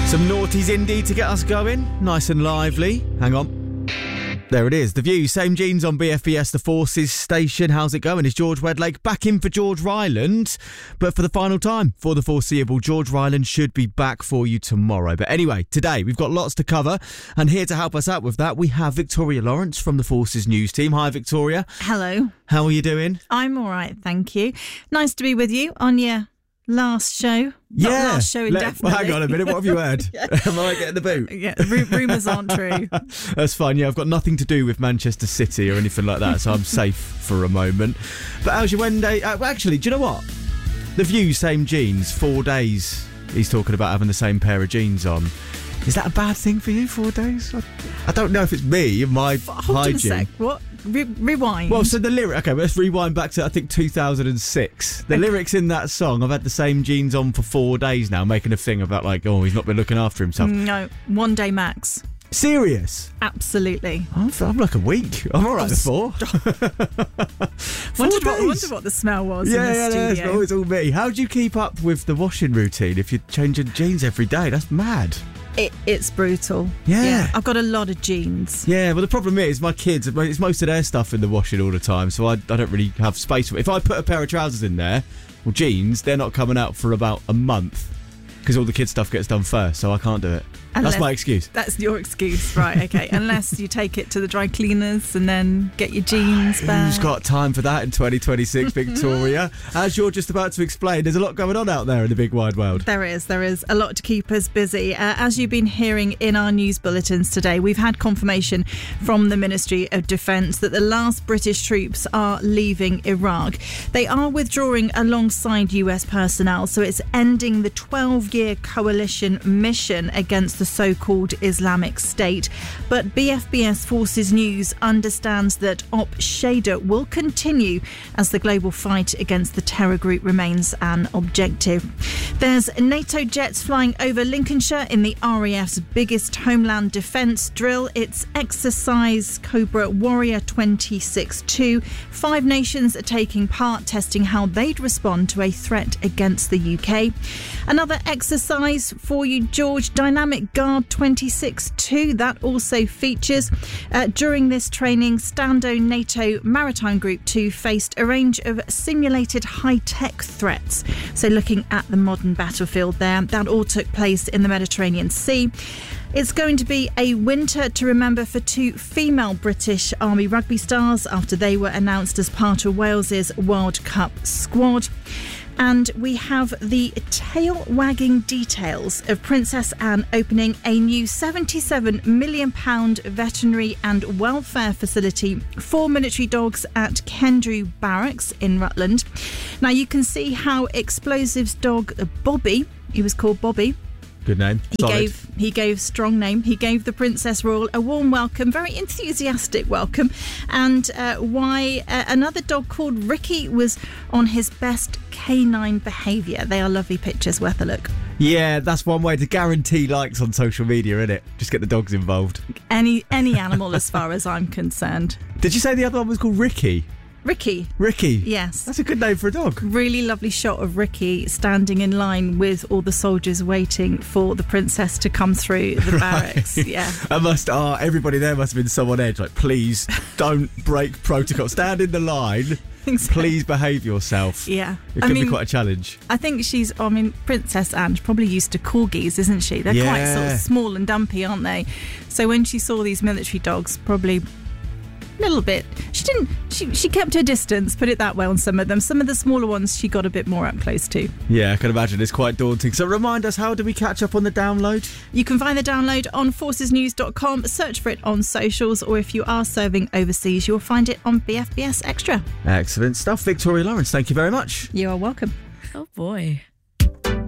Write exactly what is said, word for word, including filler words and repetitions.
Some naughties indeed to get us going. Nice and lively. Hang on. There it is. The View. Same Jeans on B F B S, the Forces station. How's it going? Is George Wedlake back in for George Ryland? But for the final time, for the foreseeable, George Ryland should be back for you tomorrow. But anyway, today we've got lots to cover. And here to help us out with that, we have Victoria Lawrence from the Forces News team. Hi, Victoria. Hello. How are you doing? I'm all right, thank you. Nice to be with you on your last show. Yeah. Not last show indefinitely. Let, well, hang on a minute. What have you heard? Yeah. Am I getting the boot? Yeah, ru- rumours aren't true. That's fine. Yeah, I've got nothing to do with Manchester City or anything like that, so I'm safe for a moment. But how's your Wednesday? Uh, well, actually, do you know what? The View, same jeans, four days. He's talking about having the same pair of jeans on. Is that a bad thing for you, four days? I, I don't know if it's me and my Hold hygiene. on a sec. What? Re- rewind. Well, so the lyric... Okay, let's rewind back to, I think, two thousand six. The okay. lyrics in that song, I've had the same jeans on for four days now, making a thing about, like, oh, he's not been looking after himself. No, one day max. Serious? Absolutely. I'm, I'm like a week. I'm all right at four. wondered, what, wondered what the smell was yeah, in the yeah, studio. Yeah, it's all me. How do you keep up with the washing routine if you're changing jeans every day? That's mad. It, it's brutal. Yeah. yeah. I've got a lot of jeans. Yeah, well, the problem is my kids, it's most of their stuff in the washing all the time, so I, I don't really have space for it. If I put a pair of trousers in there, or jeans, they're not coming out for about a month because all the kids' stuff gets done first, so I can't do it. Unless, that's my excuse. That's your excuse, right, okay. Unless you take it to the dry cleaners and then get your jeans back. Who's got time for that in twenty twenty-six, Victoria? As you're just about to explain, there's a lot going on out there in the big wide world. There is, there is a lot to keep us busy. Uh, as you've been hearing in our news bulletins today, we've had confirmation from the Ministry of Defence that the last British troops are leaving Iraq. They are withdrawing alongside U S personnel, so it's ending the twelve-year coalition mission against the so-called Islamic State. But B F B S Forces News understands that Op Shader will continue as the global fight against the terror group remains an objective. There's NATO jets flying over Lincolnshire in the R A F's biggest homeland defence drill. It's Exercise Cobra Warrior twenty-six two. Five nations are taking part, testing how they'd respond to a threat against the U K. Another exercise for you, George, Dynamic Guard twenty-six two. That also features. Uh, during this training, Stando NATO Maritime Group two faced a range of simulated high-tech threats. So looking at the modern battlefield there, that all took place in the Mediterranean Sea. It's going to be a winter to remember for two female British Army rugby stars after they were announced as part of Wales's World Cup squad. And we have the tail-wagging details of Princess Anne opening a new seventy-seven million pounds veterinary and welfare facility for military dogs at Kendrew Barracks in Rutland. Now, you can see how Explosives dog Bobby, he was called Bobby, good name. He Solid. gave he gave strong name. He gave the Princess Royal a warm welcome, very enthusiastic welcome, and uh, why uh, another dog called Ricky was on his best canine behaviour. They are lovely pictures, worth a look. Yeah, that's one way to guarantee likes on social media, isn't it? Just get the dogs involved. Any any animal, as far as I'm concerned. Did you say the other one was called Ricky? Ricky. Ricky? Yes. That's a good name for a dog. Really lovely shot of Ricky standing in line with all the soldiers waiting for the princess to come through the barracks. Right. Yeah. I must, oh, everybody there must have been so on edge. Like, please don't break protocol. Stand in the line. So. Please behave yourself. Yeah. It could I mean, be quite a challenge. I think she's, I mean, Princess Anne's probably used to corgis, isn't she? They're yeah. quite sort of small and dumpy, aren't they? So when she saw these military dogs, probably a little bit, she didn't, she, she kept her distance, put it that way on some of them. Some of the smaller ones she got a bit more up close to. Yeah, I can imagine it's quite daunting. So remind us, how do we catch up on the download? You can find the download on forces news dot com, search for it on socials, or if you are serving overseas, you'll find it on B F B S Extra. Excellent stuff. Victoria Lawrence, thank you very much. You are welcome. Oh boy.